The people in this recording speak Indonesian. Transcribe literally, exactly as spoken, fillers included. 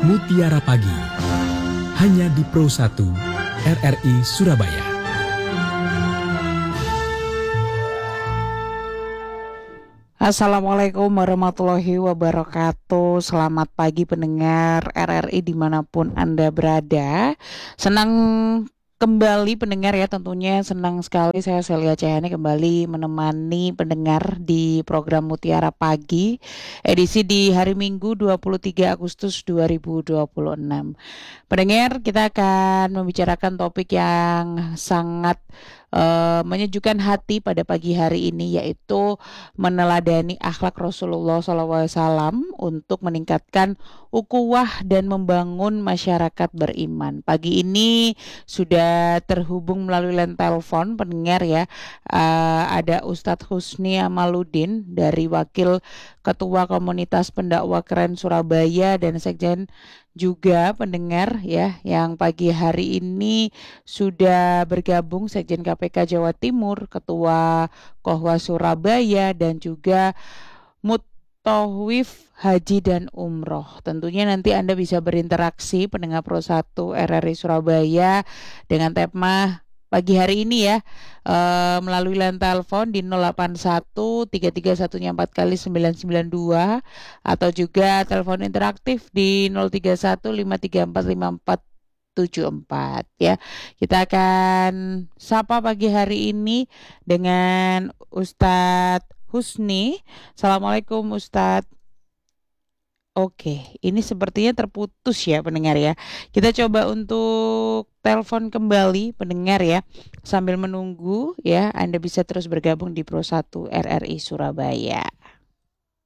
Mutiara Pagi, hanya di Pro satu R R I Surabaya. Assalamualaikum warahmatullahi wabarakatuh. Selamat pagi pendengar R R I dimanapun Anda berada. Senang kembali pendengar ya, tentunya senang sekali saya Celia Cahayani kembali menemani pendengar di program Mutiara Pagi edisi di hari Minggu dua puluh tiga Agustus dua ribu dua puluh enam. Pendengar, kita akan membicarakan topik yang sangat uh, menyejukkan hati pada pagi hari ini, yaitu meneladani akhlak Rasulullah shallallahu alaihi wasallam untuk meningkatkan ukhuwah dan membangun masyarakat beriman. Pagi ini sudah terhubung melalui line telepon pendengar ya, uh, ada Ustadz Husni Amaluddin dari Wakil Ketua Komunitas Pendakwa Keren Surabaya dan Sekjen juga pendengar ya, yang pagi hari ini sudah bergabung Sekjen K P K Jawa Timur, Ketua Kohwa Surabaya, dan juga Mutawif Haji dan Umroh. Tentunya nanti Anda bisa berinteraksi pendengar Pro satu R R I Surabaya dengan tema pagi hari ini ya, uh, melalui line telepon di nol delapan satu tiga tiga satu empat kali sembilan sembilan dua atau juga telepon interaktif di nol tiga satu lima tiga empat lima empat tujuh empat ya. Kita akan sapa pagi hari ini dengan Ustadz Husni. Assalamualaikum Ustadz. Oke, ini sepertinya terputus ya pendengar ya. Kita coba untuk telepon kembali pendengar ya. Sambil menunggu ya, Anda bisa terus bergabung di Pro satu R R I Surabaya.